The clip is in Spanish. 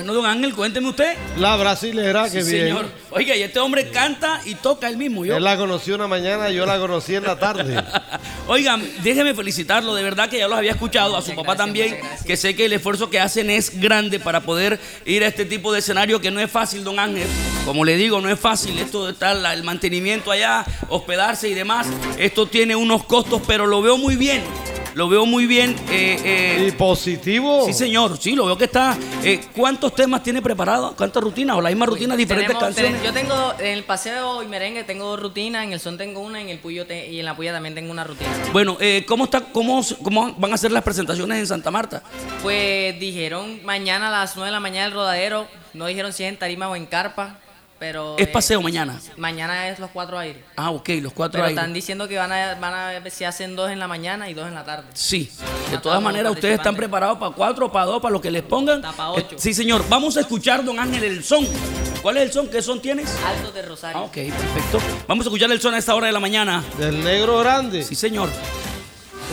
Bueno, don Ángel, cuénteme usted. La brasilera, Sí, que bien. señor. Oiga, y este hombre canta y toca él mismo. Él la conoció una mañana, yo la conocí en la tarde. Oigan, déjeme felicitarlo, de verdad que ya los había escuchado, a su papá también, que sé que el esfuerzo que hacen es grande para poder ir a este tipo de escenario que no es fácil, don Ángel. Como le digo, no es fácil esto de estar, el mantenimiento allá, hospedarse y demás. Esto tiene unos costos, pero lo veo muy bien. Lo veo muy bien. ¿Y positivo? Sí, señor, sí, lo veo que está. ¿Cuántos temas tiene preparado? ¿Cuántas rutinas? ¿O la misma rutina, diferentes canciones? Yo tengo, en el paseo y merengue tengo 2 rutinas, en el son tengo una, en el puyo y en la puya también tengo una rutina. Bueno, ¿cómo van a ser las presentaciones en Santa Marta? Pues dijeron mañana a las 9 de la mañana el rodadero, no dijeron si es en tarima o en carpa, pero... ¿Es paseo mañana? Mañana es los 4 aires. Ah, ok, los 4 Pero aires. están diciendo que van a ver si hacen 2 en la mañana y 2 en la tarde. Sí, de todas maneras ustedes están preparados para 4, para 2, para lo que les pongan. Está para 8. Sí, señor. Vamos a escuchar, don Ángel, el son. ¿Cuál es el son? ¿Qué son tienes? Altos de Rosario. Ah, ok, perfecto. Vamos a escuchar el son a esta hora de la mañana. Del negro grande. Sí, señor.